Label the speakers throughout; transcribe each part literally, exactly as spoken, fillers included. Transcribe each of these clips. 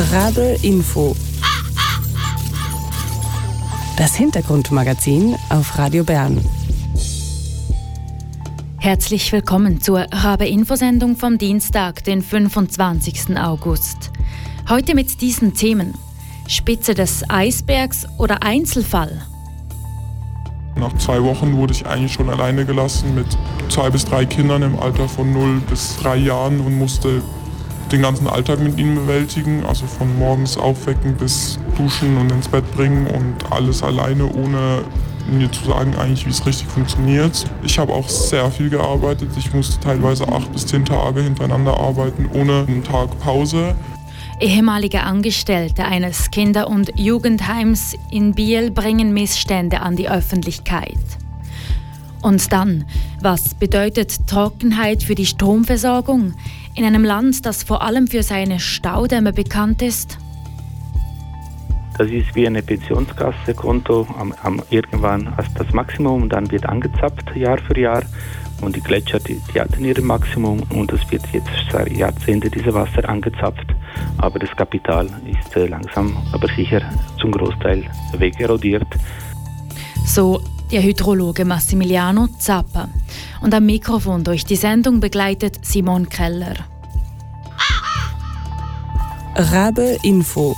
Speaker 1: Rabe Info. Das Hintergrundmagazin auf Radio Bern.
Speaker 2: Herzlich willkommen zur Rabe-Info-Sendung vom Dienstag, den fünfundzwanzigsten August. Heute mit diesen Themen: Spitze des Eisbergs oder Einzelfall?
Speaker 3: Nach zwei Wochen wurde ich eigentlich schon alleine gelassen mit zwei bis drei Kindern im Alter von null bis drei Jahren und musste den ganzen Alltag mit ihnen bewältigen, also von morgens aufwecken bis duschen und ins Bett bringen und alles alleine, ohne mir zu sagen eigentlich, wie es richtig funktioniert. Ich habe auch sehr viel gearbeitet. Ich musste teilweise acht bis zehn Tage hintereinander arbeiten, ohne einen Tag Pause.
Speaker 2: Ehemalige Angestellte eines Kinder- und Jugendheims in Biel bringen Missstände an die Öffentlichkeit. Und dann, was bedeutet Trockenheit für die Stromversorgung in einem Land, das vor allem für seine Staudämme bekannt ist?
Speaker 4: Das ist wie eine Pensionskassekonto, am, am irgendwann als das Maximum, dann wird angezapft Jahr für Jahr. Und die Gletscher, die, die hatten ihr Maximum und es wird jetzt seit Jahrzehnten dieses Wasser angezapft. Aber das Kapital ist äh, langsam, aber sicher zum Großteil wegerodiert.
Speaker 2: So der Hydrologe Massimiliano Zappa. Und am Mikrofon durch die Sendung begleitet Simon Keller.
Speaker 1: Rabe Info.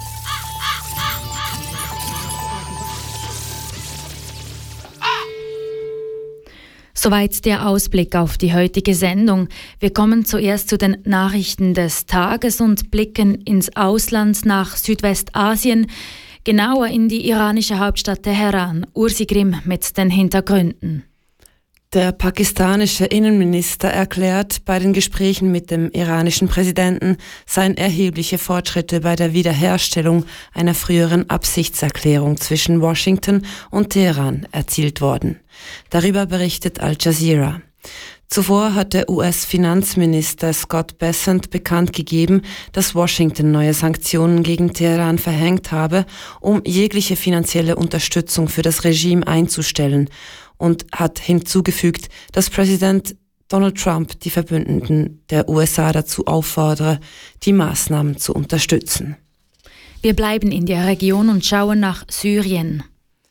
Speaker 2: Soweit der Ausblick auf die heutige Sendung. Wir kommen zuerst zu den Nachrichten des Tages und blicken ins Ausland nach Südwestasien, genauer in die iranische Hauptstadt Teheran. Ursi Grimm mit den Hintergründen.
Speaker 5: Der pakistanische Innenminister erklärt, bei den Gesprächen mit dem iranischen Präsidenten seien erhebliche Fortschritte bei der Wiederherstellung einer früheren Absichtserklärung zwischen Washington und Teheran erzielt worden. Darüber berichtet Al Jazeera. Zuvor hat der U S-Finanzminister Scott Bessent bekannt gegeben, dass Washington neue Sanktionen gegen Teheran verhängt habe, um jegliche finanzielle Unterstützung für das Regime einzustellen, und hat hinzugefügt, dass Präsident Donald Trump die Verbündeten der U S A dazu auffordere, die Maßnahmen zu unterstützen.
Speaker 2: Wir bleiben in der Region und schauen nach Syrien.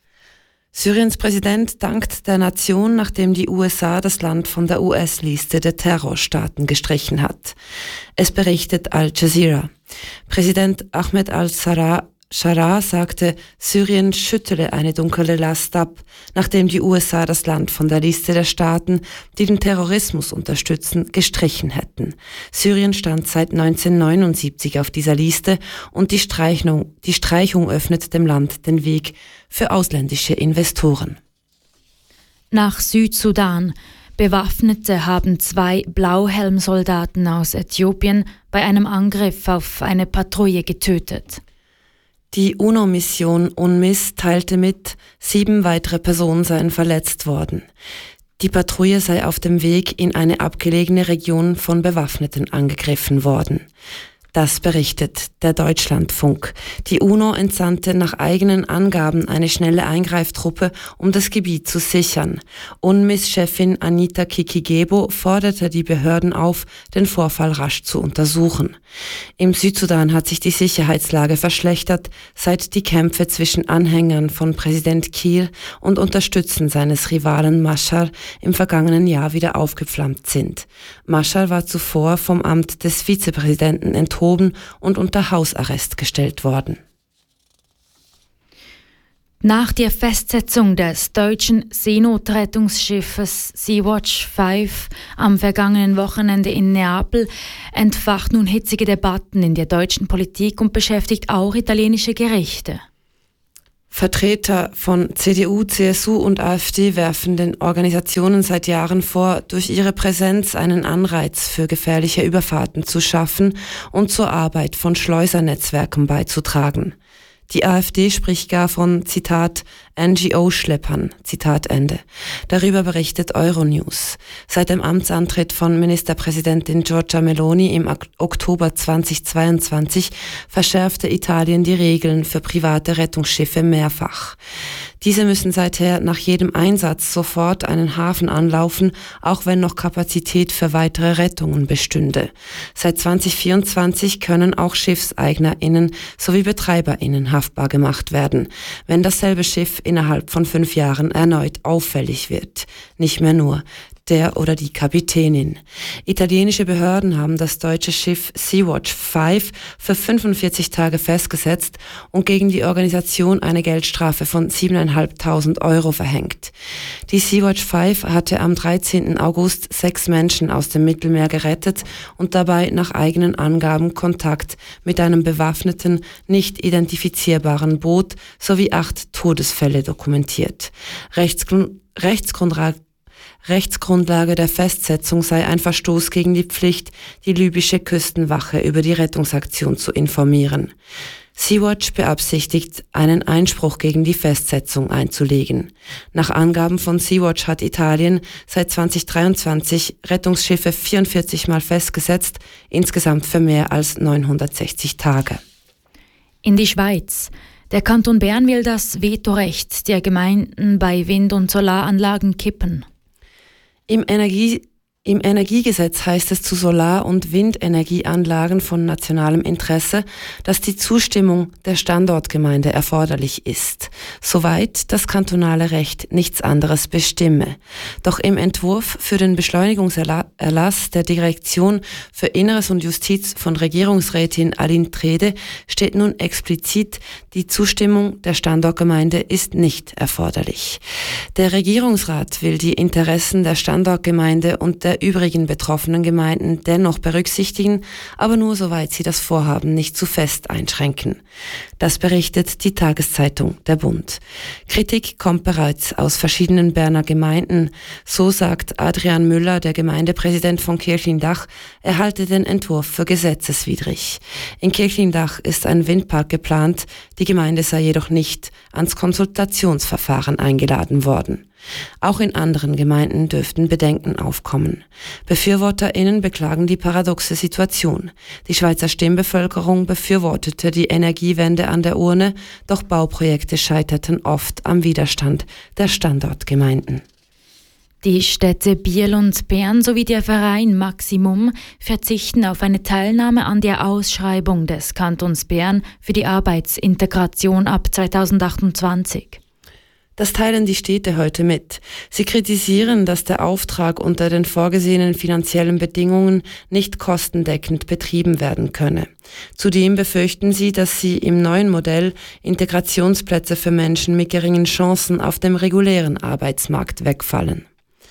Speaker 5: Syriens Präsident dankt der Nation, nachdem die U S A das Land von der U S-Liste der Terrorstaaten gestrichen hat. Es berichtet Al Jazeera. Präsident Ahmed al-Shara Shara sagte, Syrien schüttele eine dunkle Last ab, nachdem die U S A das Land von der Liste der Staaten, die den Terrorismus unterstützen, gestrichen hätten. Syrien stand seit neunzehnhundertneunundsiebzig auf dieser Liste und die Streichung, die Streichung öffnet dem Land den Weg für ausländische Investoren.
Speaker 2: Nach Südsudan. Bewaffnete haben zwei Blauhelmsoldaten aus Äthiopien bei einem Angriff auf eine Patrouille getötet.
Speaker 5: Die UNO-Mission UNMISS teilte mit, sieben weitere Personen seien verletzt worden. Die Patrouille sei auf dem Weg in eine abgelegene Region von Bewaffneten angegriffen worden. Das berichtet der Deutschlandfunk. Die UNO entsandte nach eigenen Angaben eine schnelle Eingreiftruppe, um das Gebiet zu sichern. UNMISS-Chefin Anita Kikigebo forderte die Behörden auf, den Vorfall rasch zu untersuchen. Im Südsudan hat sich die Sicherheitslage verschlechtert, seit die Kämpfe zwischen Anhängern von Präsident Kiir und Unterstützern seines Rivalen Machar im vergangenen Jahr wieder aufgeflammt sind. Machar war zuvor vom Amt des Vizepräsidenten enthoben und unter Hausarrest gestellt worden.
Speaker 2: Nach der Festsetzung des deutschen Seenotrettungsschiffes Sea-Watch fünf am vergangenen Wochenende in Neapel entfacht nun hitzige Debatten in der deutschen Politik und beschäftigt auch italienische Gerichte.
Speaker 5: Vertreter von C D U, C S U und AfD werfen den Organisationen seit Jahren vor, durch ihre Präsenz einen Anreiz für gefährliche Überfahrten zu schaffen und zur Arbeit von Schleusernetzwerken beizutragen. Die AfD spricht gar von, Zitat, N G O-Schleppern, Zitat Ende. Darüber berichtet Euronews. Seit dem Amtsantritt von Ministerpräsidentin Giorgia Meloni im Oktober zweitausendzweiundzwanzig verschärfte Italien die Regeln für private Rettungsschiffe mehrfach. Diese müssen seither nach jedem Einsatz sofort einen Hafen anlaufen, auch wenn noch Kapazität für weitere Rettungen bestünde. Seit zwanzig vierundzwanzig können auch SchiffseignerInnen sowie BetreiberInnen haftbar gemacht werden, wenn dasselbe Schiff innerhalb von fünf Jahren erneut auffällig wird. Nicht mehr nur der oder die Kapitänin. Italienische Behörden haben das deutsche Schiff Sea-Watch fünf für fünfundvierzig Tage festgesetzt und gegen die Organisation eine Geldstrafe von siebentausendfünfhundert Euro verhängt. Die Sea-Watch fünf hatte am dreizehnten August sechs Menschen aus dem Mittelmeer gerettet und dabei nach eigenen Angaben Kontakt mit einem bewaffneten, nicht identifizierbaren Boot sowie acht Todesfälle dokumentiert. Rechtsgrund- Rechtsgrundlage Rechtsgrundlage der Festsetzung sei ein Verstoß gegen die Pflicht, die libysche Küstenwache über die Rettungsaktion zu informieren. Sea-Watch beabsichtigt, einen Einspruch gegen die Festsetzung einzulegen. Nach Angaben von Sea-Watch hat Italien seit zwanzig dreiundzwanzig Rettungsschiffe vierundvierzig Mal festgesetzt, insgesamt für mehr als neunhundertsechzig Tage.
Speaker 2: In die Schweiz. Der Kanton Bern will das Vetorecht der Gemeinden bei Wind- und Solaranlagen kippen.
Speaker 5: Im, Energie, Im Energiegesetz heißt es zu Solar- und Windenergieanlagen von nationalem Interesse, dass die Zustimmung der Standortgemeinde erforderlich ist, soweit das kantonale Recht nichts anderes bestimme. Doch im Entwurf für den Beschleunigungserlass der Direktion für Inneres und Justiz von Regierungsrätin Aline Trede steht nun explizit, die Zustimmung der Standortgemeinde ist nicht erforderlich. Der Regierungsrat will die Interessen der Standortgemeinde und der übrigen betroffenen Gemeinden dennoch berücksichtigen, aber nur soweit sie das Vorhaben nicht zu fest einschränken. Das berichtet die Tageszeitung Der Bund. Kritik kommt bereits aus verschiedenen Berner Gemeinden. So sagt Adrian Müller, der Gemeindepräsident von Kirchlindach, er halte den Entwurf für gesetzeswidrig. In Kirchlindach ist ein Windpark geplant, die Gemeinde sei jedoch nicht ans Konsultationsverfahren eingeladen worden. Auch in anderen Gemeinden dürften Bedenken aufkommen. BefürworterInnen beklagen die paradoxe Situation. Die Schweizer Stimmbevölkerung befürwortete die Energiewende an der Urne, doch Bauprojekte scheiterten oft am Widerstand der Standortgemeinden.
Speaker 2: Die Städte Biel und Bern sowie der Verein Maximum verzichten auf eine Teilnahme an der Ausschreibung des Kantons Bern für die Arbeitsintegration ab zweitausendachtundzwanzig.
Speaker 5: Das teilen die Städte heute mit. Sie kritisieren, dass der Auftrag unter den vorgesehenen finanziellen Bedingungen nicht kostendeckend betrieben werden könne. Zudem befürchten sie, dass sie im neuen Modell Integrationsplätze für Menschen mit geringen Chancen auf dem regulären Arbeitsmarkt wegfallen.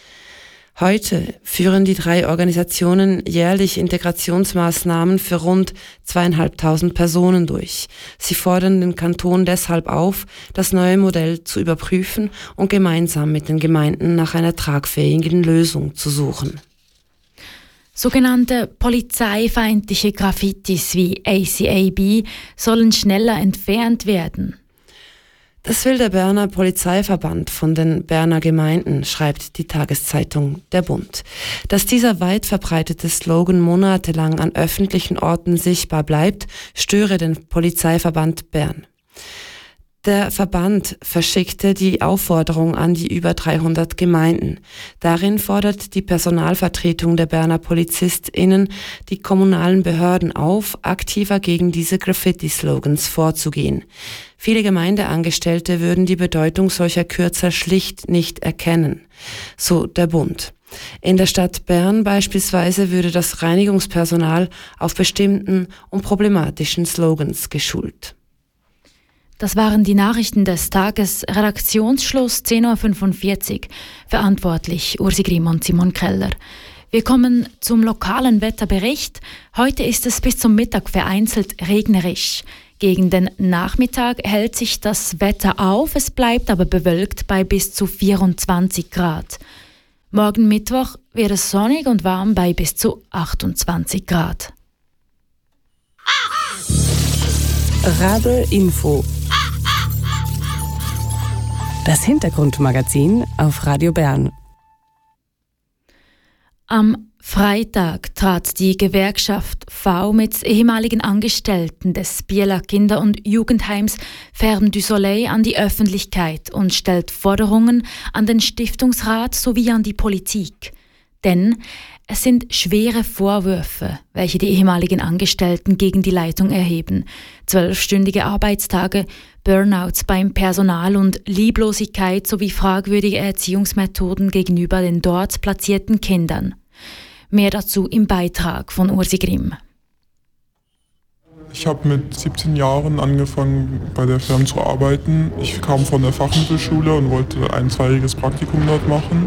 Speaker 5: Heute führen die drei Organisationen jährlich Integrationsmaßnahmen für rund zweieinhalbtausend Personen durch. Sie fordern den Kanton deshalb auf, das neue Modell zu überprüfen und gemeinsam mit den Gemeinden nach einer tragfähigen Lösung zu suchen.
Speaker 2: Sogenannte polizeifeindliche Graffitis wie A C A B sollen schneller entfernt werden.
Speaker 5: Das will der Berner Polizeiverband von den Berner Gemeinden, schreibt die Tageszeitung Der Bund. Dass dieser weit verbreitete Slogan monatelang an öffentlichen Orten sichtbar bleibt, störe den Polizeiverband Bern. Der Verband verschickte die Aufforderung an die über dreihundert Gemeinden. Darin fordert die Personalvertretung der Berner PolizistInnen die kommunalen Behörden auf, aktiver gegen diese Graffiti-Slogans vorzugehen. Viele Gemeindeangestellte würden die Bedeutung solcher Kürzel schlicht nicht erkennen, so der Bund. In der Stadt Bern beispielsweise würde das Reinigungspersonal auf bestimmten und problematischen Slogans geschult.
Speaker 2: Das waren die Nachrichten des Tages. Redaktionsschluss zehn Uhr fünfundvierzig. Verantwortlich Ursi Grimm und Simon Keller. Wir kommen zum lokalen Wetterbericht. Heute ist es bis zum Mittag vereinzelt regnerisch. Gegen den Nachmittag hält sich das Wetter auf, es bleibt aber bewölkt bei bis zu vierundzwanzig Grad. Morgen Mittwoch wird es sonnig und warm bei bis zu achtundzwanzig Grad.
Speaker 1: Radio Info. Das Hintergrundmagazin auf Radio Bern.
Speaker 2: Am Freitag trat die Gewerkschaft V mit ehemaligen Angestellten des Bieler Kinder- und Jugendheims Ferme du Soleil an die Öffentlichkeit und stellt Forderungen an den Stiftungsrat sowie an die Politik. Denn es sind schwere Vorwürfe, welche die ehemaligen Angestellten gegen die Leitung erheben. Zwölfstündige Arbeitstage, Burnouts beim Personal und Lieblosigkeit sowie fragwürdige Erziehungsmethoden gegenüber den dort platzierten Kindern. Mehr dazu im Beitrag von Ursi Grimm.
Speaker 3: Ich habe mit siebzehn Jahren angefangen, bei der Firma zu arbeiten. Ich kam von der Fachmittelschule und wollte ein zweijähriges Praktikum dort machen.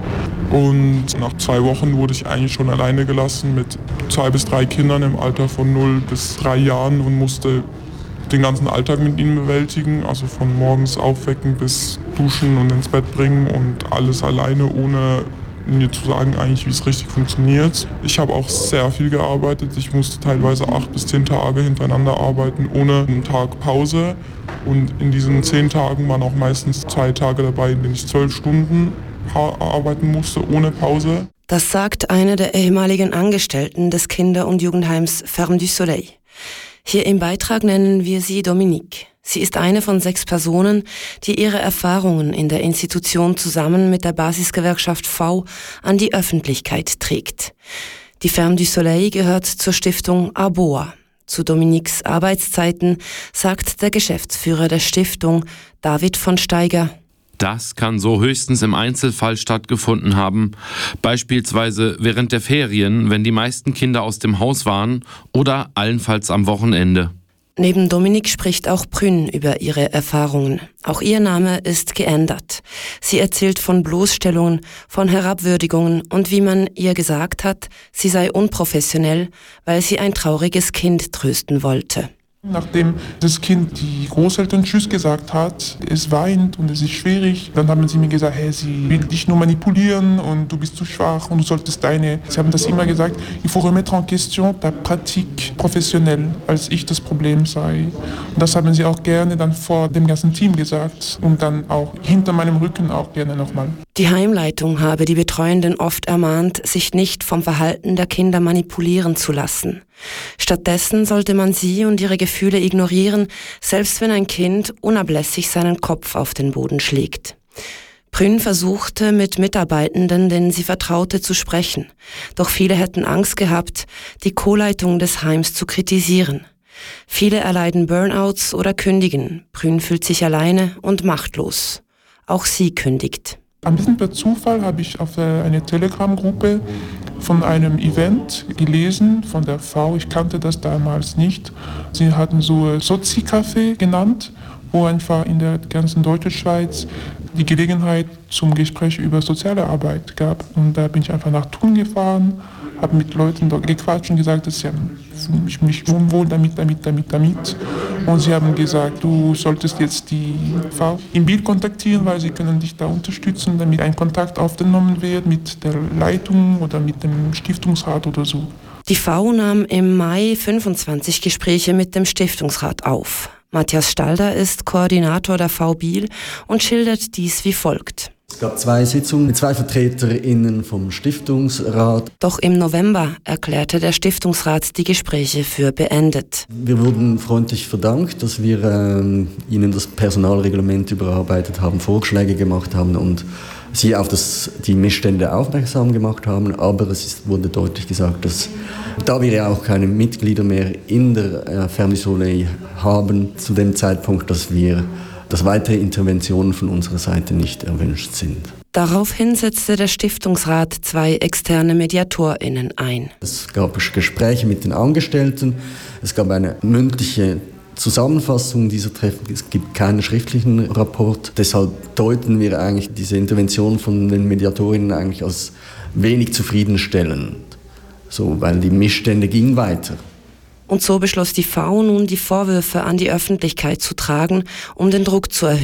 Speaker 3: Und nach zwei Wochen wurde ich eigentlich schon alleine gelassen mit zwei bis drei Kindern im Alter von null bis drei Jahren und musste den ganzen Alltag mit ihnen bewältigen. Also von morgens aufwecken bis duschen und ins Bett bringen und alles alleine, ohne mir zu sagen eigentlich, wie es richtig funktioniert. Ich habe auch sehr viel gearbeitet. Ich musste teilweise acht bis zehn Tage hintereinander arbeiten, ohne einen Tag Pause. Und in diesen zehn Tagen waren auch meistens zwei Tage dabei, in denen ich zwölf Stunden arbeiten musste, ohne Pause.
Speaker 5: Das sagt eine der ehemaligen Angestellten des Kinder- und Jugendheims Ferme du Soleil. Hier im Beitrag nennen wir sie Dominique. Sie ist eine von sechs Personen, die ihre Erfahrungen in der Institution zusammen mit der Basisgewerkschaft V an die Öffentlichkeit trägt. Die Ferme du Soleil gehört zur Stiftung ABOA. Zu Dominiques Arbeitszeiten sagt der Geschäftsführer der Stiftung, David von Steiger:
Speaker 6: Das kann so höchstens im Einzelfall stattgefunden haben, beispielsweise während der Ferien, wenn die meisten Kinder aus dem Haus waren, oder allenfalls am Wochenende.
Speaker 5: Neben Dominique spricht auch Prün über ihre Erfahrungen. Auch ihr Name ist geändert. Sie erzählt von Bloßstellungen, von Herabwürdigungen und wie man ihr gesagt hat, sie sei unprofessionell, weil sie ein trauriges Kind trösten wollte.
Speaker 7: Nachdem das Kind die Großeltern Tschüss gesagt hat, es weint und es ist schwierig, dann haben sie mir gesagt, hey, sie will dich nur manipulieren und du bist zu schwach und du solltest deine... Sie haben das immer gesagt, il faut remettre en question ta pratique professionnelle, als ich das Problem sei. Und das haben sie auch gerne dann vor dem ganzen Team gesagt und dann auch hinter meinem Rücken auch gerne nochmal.
Speaker 5: Die Heimleitung habe die Betreuenden oft ermahnt, sich nicht vom Verhalten der Kinder manipulieren zu lassen. Stattdessen sollte man sie und ihre Gefühle ignorieren, selbst wenn ein Kind unablässig seinen Kopf auf den Boden schlägt. Prün versuchte, mit Mitarbeitenden, denen sie vertraute, zu sprechen. Doch viele hätten Angst gehabt, die Co-Leitung des Heims zu kritisieren. Viele erleiden Burnouts oder kündigen. Prün fühlt sich alleine und machtlos. Auch sie kündigt.
Speaker 7: Ein bisschen per Zufall habe ich auf eine Telegram-Gruppe von einem Event gelesen von der V. Ich kannte das damals nicht. Sie hatten so Sozi-Café genannt, wo einfach in der ganzen deutschen Schweiz die Gelegenheit zum Gespräch über soziale Arbeit gab. Und da bin ich einfach nach Thun gefahren, habe mit Leuten dort gequatscht und gesagt, dass ich mich unwohl damit, damit, damit, damit. Und sie haben gesagt, du solltest jetzt die V in Biel kontaktieren, weil sie können dich da unterstützen, damit ein Kontakt aufgenommen wird mit der Leitung oder mit dem Stiftungsrat oder so.
Speaker 5: Die V nahm im Mai fünfundzwanzig Gespräche mit dem Stiftungsrat auf. Matthias Stalder ist Koordinator der V Biel und schildert dies wie folgt.
Speaker 8: Es gab zwei Sitzungen mit zwei VertreterInnen vom Stiftungsrat.
Speaker 5: Doch im November erklärte der Stiftungsrat die Gespräche für beendet.
Speaker 8: Wir wurden freundlich verdankt, dass wir ähm, ihnen das Personalreglement überarbeitet haben, Vorschläge gemacht haben und sie auf das, die Missstände aufmerksam gemacht haben. Aber es ist, wurde deutlich gesagt, dass da wir ja auch keine Mitglieder mehr in der äh, Ferme du Soleil haben, zu dem Zeitpunkt, dass wir dass weitere Interventionen von unserer Seite nicht erwünscht sind.
Speaker 5: Daraufhin setzte der Stiftungsrat zwei externe MediatorInnen ein.
Speaker 8: Es gab Gespräche mit den Angestellten, es gab eine mündliche Zusammenfassung dieser Treffen, es gibt keinen schriftlichen Rapport. Deshalb deuten wir eigentlich diese Intervention von den MediatorInnen eigentlich als wenig zufriedenstellend, so, weil die Missstände gingen weiter.
Speaker 5: Und so beschloss die V nun, die Vorwürfe an die Öffentlichkeit zu tragen, um den Druck zu erhöhen.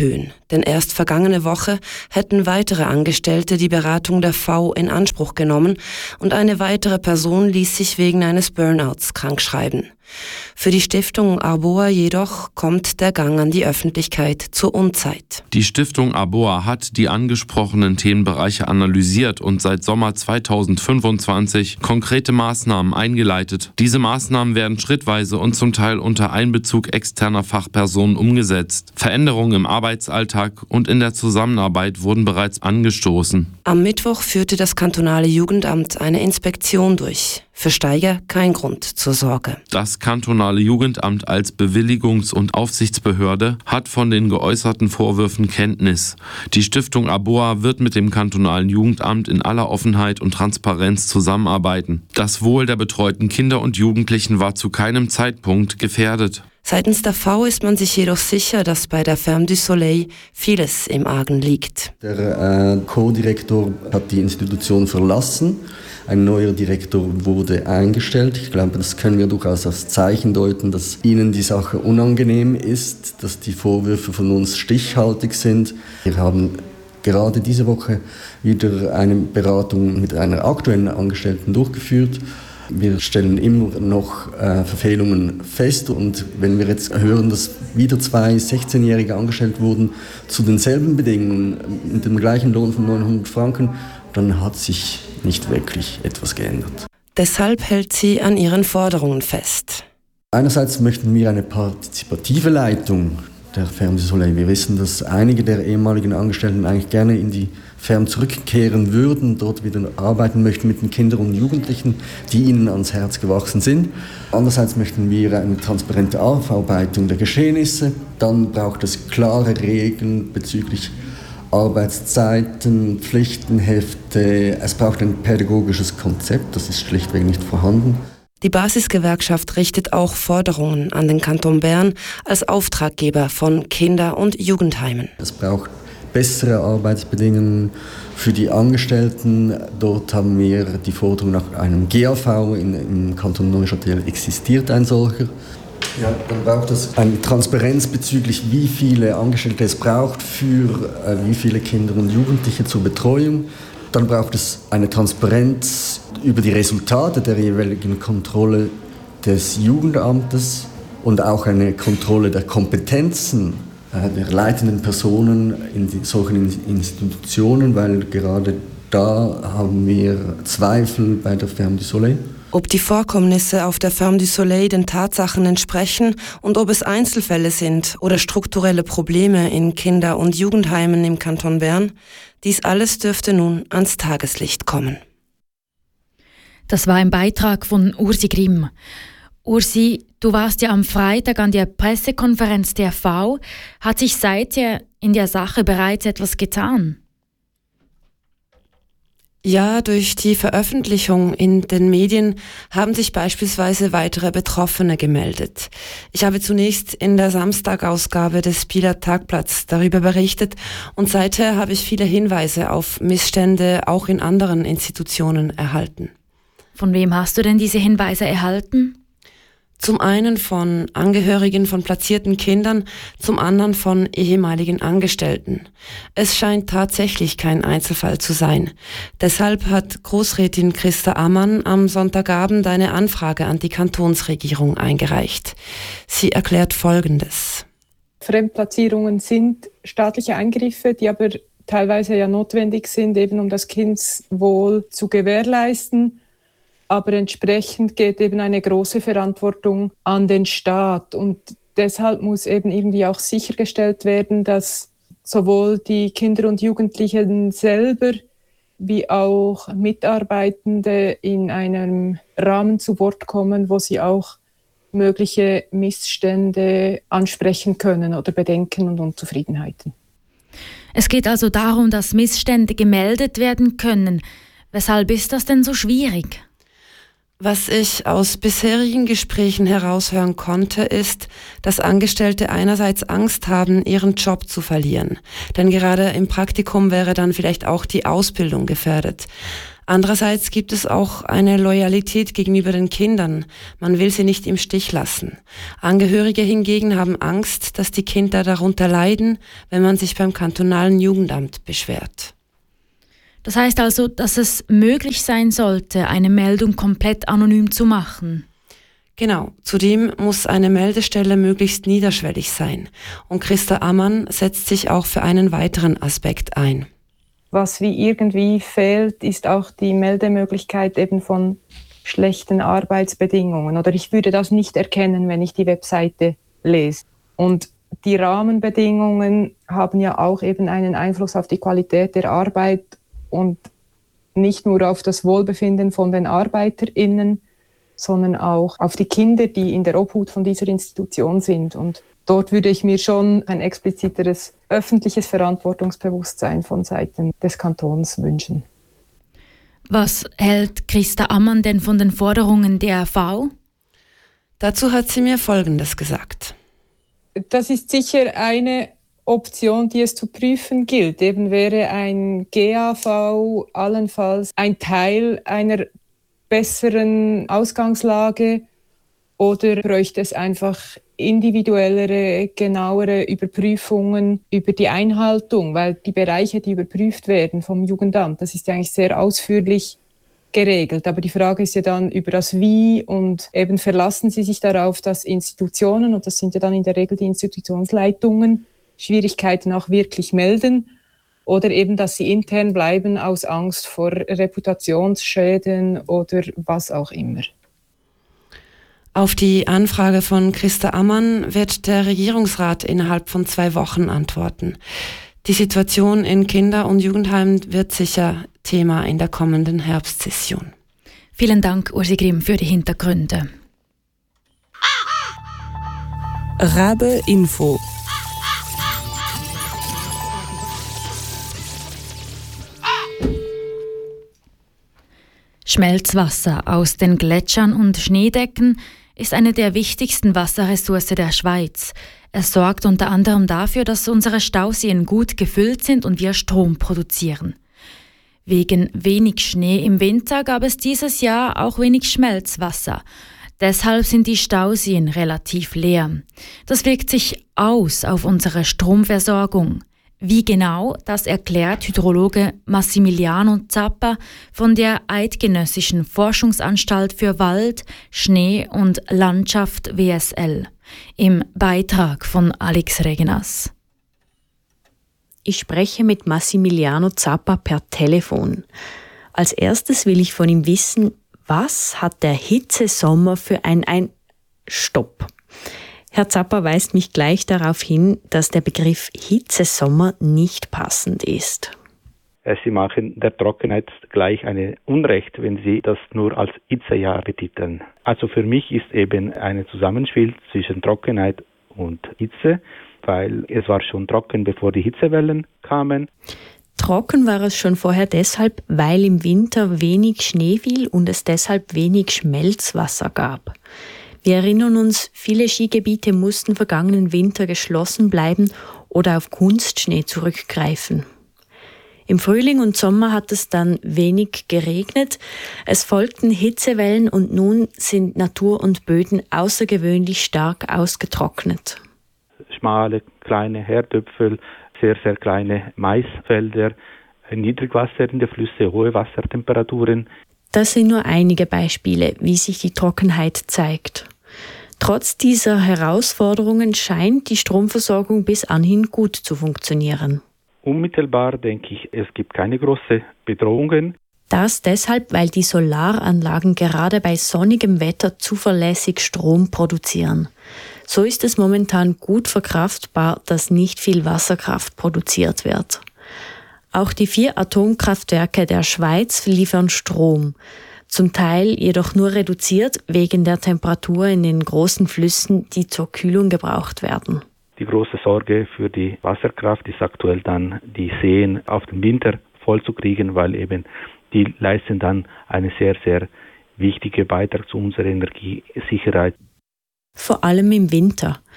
Speaker 5: Denn erst vergangene Woche hätten weitere Angestellte die Beratung der V in Anspruch genommen und eine weitere Person ließ sich wegen eines Burnouts krankschreiben. Für die Stiftung Arboa jedoch kommt der Gang an die Öffentlichkeit zur Unzeit.
Speaker 6: Die Stiftung Arboa hat die angesprochenen Themenbereiche analysiert und seit Sommer zweitausendfünfundzwanzig konkrete Maßnahmen eingeleitet. Diese Maßnahmen werden schrittweise und zum Teil unter Einbezug externer Fachpersonen umgesetzt. Veränderungen im Arbeitsalltag und in der Zusammenarbeit wurden bereits angestoßen.
Speaker 5: Am Mittwoch führte das kantonale Jugendamt eine Inspektion durch. Für Steiger kein Grund zur Sorge.
Speaker 6: Das kantonale Jugendamt als Bewilligungs- und Aufsichtsbehörde hat von den geäußerten Vorwürfen Kenntnis. Die Stiftung Arboa wird mit dem kantonalen Jugendamt in aller Offenheit und Transparenz zusammenarbeiten. Das Wohl der betreuten Kinder und Jugendlichen war zu keinem Zeitpunkt gefährdet.
Speaker 5: Seitens der V ist man sich jedoch sicher, dass bei der Ferme du Soleil vieles im Argen liegt.
Speaker 8: Der äh, Co-Direktor hat die Institution verlassen. Ein neuer Direktor wurde eingestellt. Ich glaube, das können wir durchaus als Zeichen deuten, dass Ihnen die Sache unangenehm ist, dass die Vorwürfe von uns stichhaltig sind. Wir haben gerade diese Woche wieder eine Beratung mit einer aktuellen Angestellten durchgeführt. Wir stellen immer noch äh, Verfehlungen fest und wenn wir jetzt hören, dass wieder zwei sechzehnjährige angestellt wurden zu denselben Bedingungen mit dem gleichen Lohn von neunhundert Franken, dann hat sich nicht wirklich etwas geändert.
Speaker 5: Deshalb hält sie an ihren Forderungen fest.
Speaker 8: Einerseits möchten wir eine partizipative Leitung der Ferme du Soleil. Wir wissen, dass einige der ehemaligen Angestellten eigentlich gerne in die Ferme zurückkehren würden, dort wieder arbeiten möchten mit den Kindern und Jugendlichen, die ihnen ans Herz gewachsen sind. Andererseits möchten wir eine transparente Aufarbeitung der Geschehnisse. Dann braucht es klare Regeln bezüglich Arbeitszeiten, Pflichtenhefte. Es braucht ein pädagogisches Konzept, das ist schlichtweg nicht vorhanden.
Speaker 5: Die Basisgewerkschaft richtet auch Forderungen an den Kanton Bern als Auftraggeber von Kinder- und Jugendheimen.
Speaker 8: Es braucht bessere Arbeitsbedingungen für die Angestellten. Dort haben wir die Forderung nach einem G A V. In, im Kanton Neuchâtel existiert ein solcher. Ja, dann braucht es eine Transparenz bezüglich, wie viele Angestellte es braucht für äh, wie viele Kinder und Jugendliche zur Betreuung. Dann braucht es eine Transparenz über die Resultate der jeweiligen Kontrolle des Jugendamtes und auch eine Kontrolle der Kompetenzen äh, der leitenden Personen in die, solchen Institutionen, weil gerade da haben wir Zweifel bei der Ferme du Soleil.
Speaker 5: Ob die Vorkommnisse auf der Ferme du Soleil den Tatsachen entsprechen und ob es Einzelfälle sind oder strukturelle Probleme in Kinder- und Jugendheimen im Kanton Bern, dies alles dürfte nun ans Tageslicht kommen.
Speaker 2: Das war ein Beitrag von Ursi Grimm. Ursi, du warst ja am Freitag an der Pressekonferenz der V. Hat sich seither in der Sache bereits etwas getan?
Speaker 5: Ja, durch die Veröffentlichung in den Medien haben sich beispielsweise weitere Betroffene gemeldet. Ich habe zunächst in der Samstagausgabe des Bieler Tagblatts darüber berichtet und seither habe ich viele Hinweise auf Missstände auch in anderen Institutionen erhalten.
Speaker 2: Von wem hast du denn diese Hinweise erhalten?
Speaker 5: Zum einen von Angehörigen von platzierten Kindern, zum anderen von ehemaligen Angestellten. Es scheint tatsächlich kein Einzelfall zu sein. Deshalb hat Großrätin Christa Ammann am Sonntagabend eine Anfrage an die Kantonsregierung eingereicht. Sie erklärt Folgendes.
Speaker 9: Fremdplatzierungen sind staatliche Eingriffe, die aber teilweise ja notwendig sind, eben um das Kindeswohl zu gewährleisten. Aber entsprechend geht eben eine große Verantwortung an den Staat. Und deshalb muss eben irgendwie auch sichergestellt werden, dass sowohl die Kinder und Jugendlichen selber wie auch Mitarbeitende in einem Rahmen zu Wort kommen, wo sie auch mögliche Missstände ansprechen können oder Bedenken und Unzufriedenheiten.
Speaker 2: Es geht also darum, dass Missstände gemeldet werden können. Weshalb ist das denn so schwierig?
Speaker 5: Was ich aus bisherigen Gesprächen heraushören konnte, ist, dass Angestellte einerseits Angst haben, ihren Job zu verlieren. Denn gerade im Praktikum wäre dann vielleicht auch die Ausbildung gefährdet. Andererseits gibt es auch eine Loyalität gegenüber den Kindern. Man will sie nicht im Stich lassen. Angehörige hingegen haben Angst, dass die Kinder darunter leiden, wenn man sich beim kantonalen Jugendamt beschwert.
Speaker 2: Das heißt also, dass es möglich sein sollte, eine Meldung komplett anonym zu machen.
Speaker 5: Genau. Zudem muss eine Meldestelle möglichst niederschwellig sein. Und Christa Ammann setzt sich auch für einen weiteren Aspekt ein.
Speaker 9: Was wie irgendwie fehlt, ist auch die Meldemöglichkeit eben von schlechten Arbeitsbedingungen. Oder ich würde das nicht erkennen, wenn ich die Webseite lese. Und die Rahmenbedingungen haben ja auch eben einen Einfluss auf die Qualität der Arbeit und nicht nur auf das Wohlbefinden von den ArbeiterInnen, sondern auch auf die Kinder, die in der Obhut von dieser Institution sind. Und dort würde ich mir schon ein expliziteres öffentliches Verantwortungsbewusstsein von Seiten des Kantons wünschen.
Speaker 2: Was hält Christa Ammann denn von den Forderungen der R V?
Speaker 5: Dazu hat sie mir Folgendes gesagt.
Speaker 9: Das ist sicher eine Option, die es zu prüfen gilt. Eben wäre ein G A V allenfalls ein Teil einer besseren Ausgangslage oder bräuchte es einfach individuellere, genauere Überprüfungen über die Einhaltung, weil die Bereiche, die überprüft werden vom Jugendamt, das ist ja eigentlich sehr ausführlich geregelt. Aber die Frage ist ja dann über das Wie und eben verlassen Sie sich darauf, dass Institutionen, und das sind ja dann in der Regel die Institutionsleitungen, Schwierigkeiten auch wirklich melden oder eben, dass sie intern bleiben aus Angst vor Reputationsschäden oder was auch immer.
Speaker 5: Auf die Anfrage von Christa Ammann wird der Regierungsrat innerhalb von zwei Wochen antworten. Die Situation in Kinder- und Jugendheimen wird sicher Thema in der kommenden Herbstsession.
Speaker 2: Vielen Dank, Ursi Grimm, für die Hintergründe.
Speaker 1: Rabe Info.
Speaker 2: Schmelzwasser aus den Gletschern und Schneedecken ist eine der wichtigsten Wasserressourcen der Schweiz. Es sorgt unter anderem dafür, dass unsere Stauseen gut gefüllt sind und wir Strom produzieren. Wegen wenig Schnee im Winter gab es dieses Jahr auch wenig Schmelzwasser. Deshalb sind die Stauseen relativ leer. Das wirkt sich aus auf unsere Stromversorgung. Wie genau, das erklärt Hydrologe Massimiliano Zappa von der Eidgenössischen Forschungsanstalt für Wald, Schnee und Landschaft W S L im Beitrag von Alex Regenas.
Speaker 10: Ich spreche mit Massimiliano Zappa per Telefon. Als erstes will ich von ihm wissen, was hat der Hitzesommer für ein, ein Stopp? Herr Zappa weist mich gleich darauf hin, dass der Begriff Hitzesommer nicht passend ist.
Speaker 4: Sie machen der Trockenheit gleich eine Unrecht, wenn Sie das nur als Hitzejahr betiteln. Also für mich ist eben ein Zusammenspiel zwischen Trockenheit und Hitze, weil es war schon trocken, bevor die Hitzewellen kamen.
Speaker 10: Trocken war es schon vorher deshalb, weil im Winter wenig Schnee fiel und es deshalb wenig Schmelzwasser gab. Wir erinnern uns, viele Skigebiete mussten vergangenen Winter geschlossen bleiben oder auf Kunstschnee zurückgreifen. Im Frühling und Sommer hat es dann wenig geregnet, es folgten Hitzewellen und nun sind Natur und Böden außergewöhnlich stark ausgetrocknet.
Speaker 4: Schmale, kleine Herdöpfel, sehr, sehr kleine Maisfelder, Niedrigwasser in den Flüssen, hohe Wassertemperaturen.
Speaker 10: Das sind nur einige Beispiele, wie sich die Trockenheit zeigt. Trotz dieser Herausforderungen scheint die Stromversorgung bis anhin gut zu funktionieren.
Speaker 4: Unmittelbar denke ich, es gibt keine großen Bedrohungen.
Speaker 10: Das deshalb, weil die Solaranlagen gerade bei sonnigem Wetter zuverlässig Strom produzieren. So ist es momentan gut verkraftbar, dass nicht viel Wasserkraft produziert wird. Auch die vier Atomkraftwerke der Schweiz liefern Strom, zum Teil jedoch nur reduziert wegen der Temperatur in den großen Flüssen, die zur Kühlung gebraucht werden.
Speaker 4: Die große Sorge für die Wasserkraft ist aktuell dann, die Seen auf den Winter voll zu kriegen, weil eben die leisten dann einen sehr, sehr wichtigen Beitrag zu unserer Energiesicherheit.
Speaker 10: Vor allem im Winter.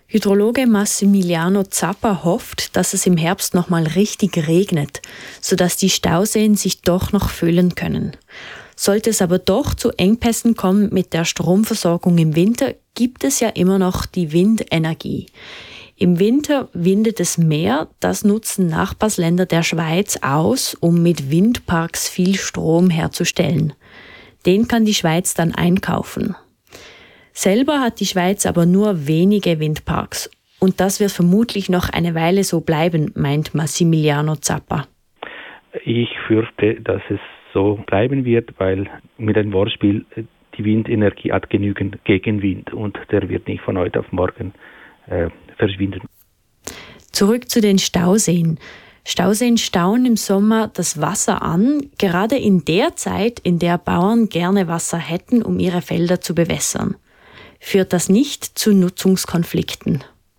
Speaker 10: Hydrologe Massimiliano Zappa hofft, dass es im Herbst nochmal richtig regnet, sodass die Stauseen sich doch noch füllen können. Sollte es aber doch zu Engpässen kommen mit der Stromversorgung im Winter, gibt es ja immer noch die Windenergie. Im Winter windet es mehr, das nutzen Nachbarländer der Schweiz aus, um mit Windparks viel Strom herzustellen. Den kann die Schweiz dann einkaufen. Selber hat die Schweiz aber nur wenige Windparks. Und das wird vermutlich noch eine Weile so bleiben, meint Massimiliano Zappa.
Speaker 4: Ich fürchte, dass es so bleiben wird, weil mit einem Wortspiel, die Windenergie hat genügend Gegenwind und der wird nicht von heute auf morgen äh, verschwinden.
Speaker 10: Zurück zu den Stauseen. Stauseen stauen im Sommer das Wasser an, gerade in der Zeit, in der Bauern gerne Wasser hätten, um ihre Felder zu bewässern. Führt das nicht zu Nutzungskonflikten?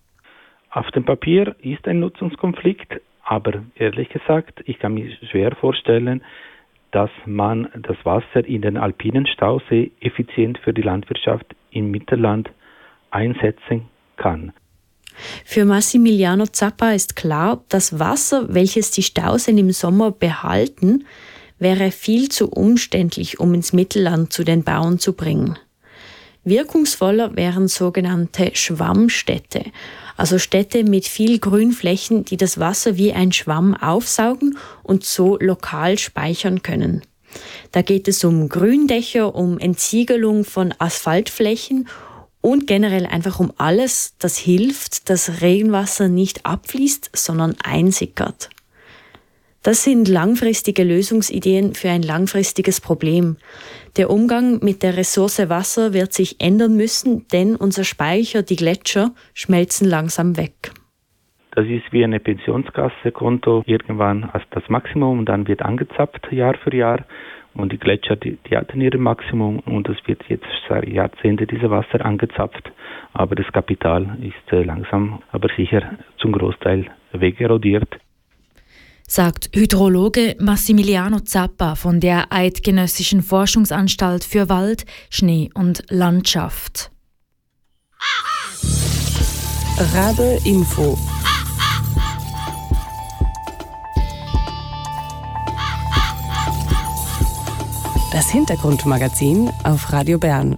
Speaker 4: Auf dem Papier ist ein Nutzungskonflikt, aber ehrlich gesagt, ich kann mir schwer vorstellen, dass man das Wasser in den alpinen Stausee effizient für die Landwirtschaft im Mittelland einsetzen kann.
Speaker 10: Für Massimiliano Zappa ist klar, das Wasser, welches die Stauseen im Sommer behalten, wäre viel zu umständlich, um ins Mittelland zu den Bauern zu bringen. Wirkungsvoller wären sogenannte Schwammstädte, also Städte mit viel Grünflächen, die das Wasser wie ein Schwamm aufsaugen und so lokal speichern können. Da geht es um Gründächer, um Entsiegelung von Asphaltflächen und generell einfach um alles, das hilft, dass Regenwasser nicht abfließt, sondern einsickert. Das sind langfristige Lösungsideen für ein langfristiges Problem. Der Umgang mit der Ressource Wasser wird sich ändern müssen, denn unser Speicher, die Gletscher, schmelzen langsam weg.
Speaker 4: Das ist wie eine Pensionskassekonto, irgendwann als das Maximum und dann wird angezapft Jahr für Jahr. Und die Gletscher, die, die hatten ihr Maximum und es wird jetzt seit Jahrzehnten dieses Wasser angezapft. Aber das Kapital ist äh, langsam, aber sicher zum Großteil wegerodiert.
Speaker 2: Sagt Hydrologe Massimiliano Zappa von der Eidgenössischen Forschungsanstalt für Wald, Schnee und Landschaft.
Speaker 1: Rabe Info. Das Hintergrundmagazin auf Radio Bern.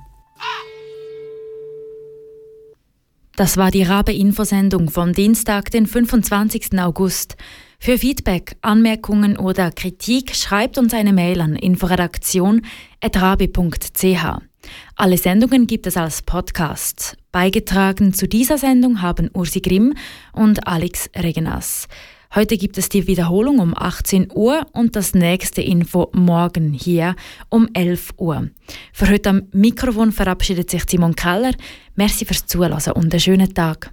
Speaker 2: Das war die Rabe-Info-Sendung vom Dienstag, den fünfundzwanzigsten August. Für Feedback, Anmerkungen oder Kritik schreibt uns eine Mail an inforedaktion at rabe punkt c h. Alle Sendungen gibt es als Podcast. Beigetragen zu dieser Sendung haben Ursi Grimm und Alex Regenas. Heute gibt es die Wiederholung um achtzehn Uhr und das nächste Info morgen hier um elf Uhr. Für heute am Mikrofon verabschiedet sich Simon Keller. Merci fürs Zuhören und einen schönen Tag.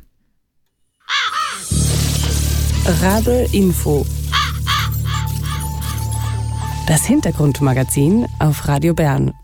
Speaker 1: Rabe Info. Das Hintergrundmagazin auf Radio Bern.